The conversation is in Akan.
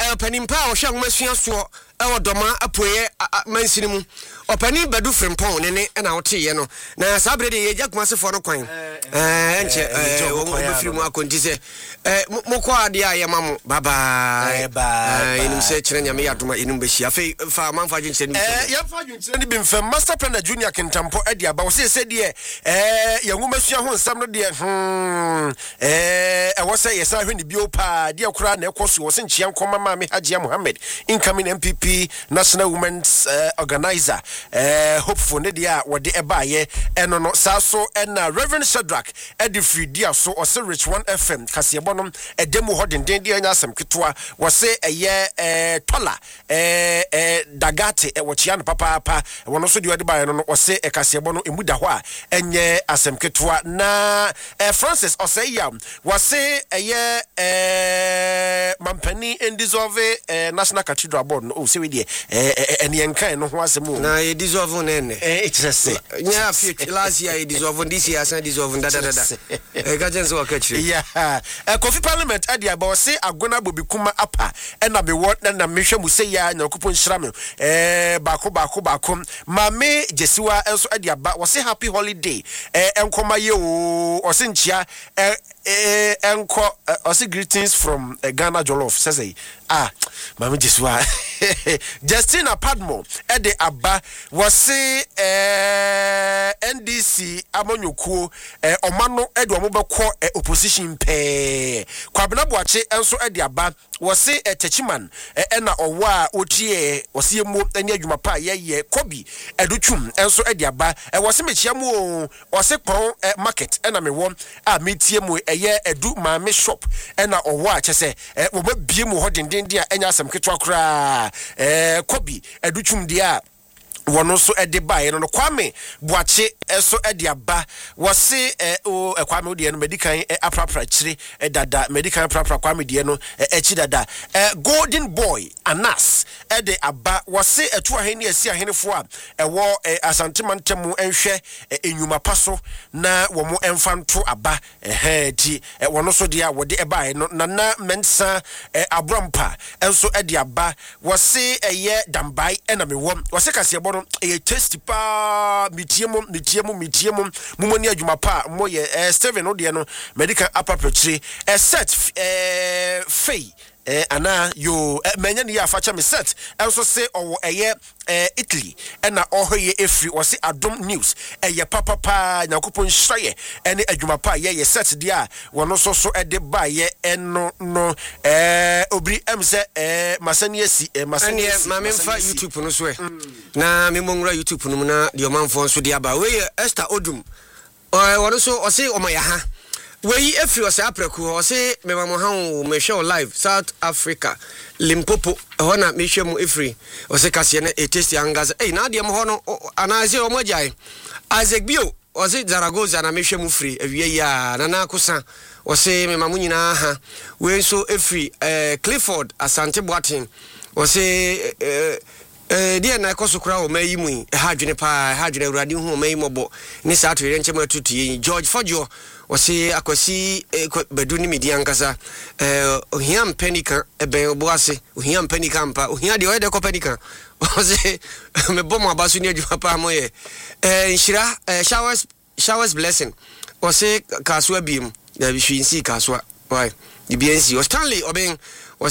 panimpa o hwe nwasua so doma apoye mansini mu opani badu frempon ne na wote ye no na sabre de ye jakumasefo no kwan enche wo befiri mu akonti se mokọ ade aye mamu baba enim se kire nyame yadoma enim behia fe fa manfa dwunche ni ya fa dwunche ni bimfam master plan junior kentampo ade aba wo se de ye nwumasua ho nsam no de wo se ye sa hwe ni bio pa de akura na ekoso wo se nchia nkoma mama Hajia Mohammed incoming MPP National Women's Organizer hopeful ne dia wode ebaye eno no saso na Reverend Shadrack edifri dia so ose Rich 1 FM kaseyebonom edemu hodenden dia nyasem ketwa wose eye tola dagate wochia no papa wono so dia de baye no ose kaseyebono emuda ho a enye asem ketwa na Francis ose ya wose eye mampani dissolve National Cathedral Board no se we die ene enkan no ho asem na ye dissolve nene it's just nya future last year ye dissolve this year san dissolve da gajenso wakachire yeah Kofi Parliament ade aba se agona bobikuma apa na me wo na mehwe mu se ya nyakopon hira me bako mame jesiwa enso ade aba wo se happy holiday enkoma ye o se nchia enko also greetings from Ghana Jollof says mama Jesua Justina Padmo ede aba was NDC amonyuku omano ede omobekọ opposition pe kwabena boache enso ede aba was Techiman na owa otie osie mu ene adwuma pa ye Kobi edutwum enso ede aba was mechiamu was pon market na me won metie mu eye edu maame shop na owa chese wo ba bie mu hodenden dia enya asem ketwa kra Kobi edutwum dia wono so ede bae no Kwame Boache eso ede aba wose Kwame ode no medican aprapra chire dada medican aprapra Kwame de no echi dada Golden Boy Anas ede aba wose etu aheni asi ahenefo a ewo asantemantem enhwe enyuma paso na wo mo emfanto aba ti wono so de a wode ebae no nana mensa abrampa enso ede aba wose eye dambai na mewo wose kasebo e tasty pa mitiemu mumoni adwuma pa moye Steven ode no medical approach set fei ana yo menya ne ya facha me set enso se owo eye Italy na ohoye efri wose Adom News eye papa nyakopon hyaye ene adwuma pa ye set dia wono so ede ba ye eno no obri emse masani esi mame mfa YouTube no so na me mongra YouTube no na de omanfo so dia ba we Esther Odum wono so ose omaya ha we efri wase apreku wase me mama ha me show live South Africa Limpopo hona me hwe mu efri wase kase na etesti angaza na de mo hono anaze o mogyae Isaac Bio wase Zaragoza na me hwe mu free awie ya na akosa wase me mamu nyina ha we so efri Clifford Asante Boatin wase dia na ekoso kura o mayi mu hadwene pa hadwene urade hu o mayi mobo ni sa atwere nchema atutu George Fojo wase akwasi bedu ni media nkasa ohia mpanika ebe oboase ohia mpanika mpa ohia de oyede ko panika wase me bomo abasu ni adwuma pa moye nshira showers blessing wase kaswa biem da bishwinsi kaswa why the BNC Stanley oben